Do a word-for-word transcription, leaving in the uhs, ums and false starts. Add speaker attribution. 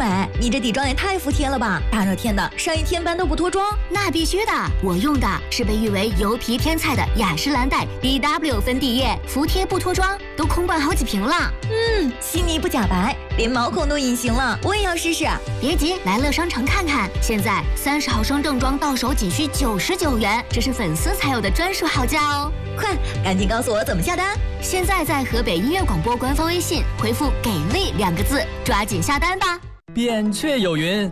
Speaker 1: 美，你这底妆也太服帖了吧！大热天的，上一天班都不脱妆？
Speaker 2: 那必须的，我用的是被誉为油皮天菜的雅诗兰黛 D W 粉底液，服帖不脱妆，都空罐好几瓶了。
Speaker 1: 嗯，细腻不假白，连毛孔都隐形了，我也要试试。
Speaker 2: 别急，来乐商城看看，现在三十毫升正装到手仅需九十九元，这是粉丝才有的专属好价哦！
Speaker 1: 快，赶紧告诉我怎么下单！
Speaker 2: 现在在河北音乐广播官方微信回复“给力”两个字，抓紧下单吧。
Speaker 3: 扁鹊有云：